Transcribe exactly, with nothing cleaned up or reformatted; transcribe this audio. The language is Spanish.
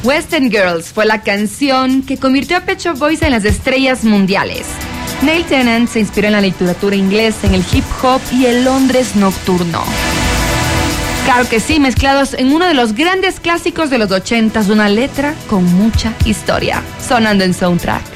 Western Girls fue la canción que convirtió a Pet Shop Boys en las estrellas mundiales. Neil Tennant se inspiró en la literatura inglesa, en el hip hop y el Londres nocturno. Claro que sí, mezclados en uno de los grandes clásicos de los ochentas, una letra con mucha historia, sonando en Soundtrack.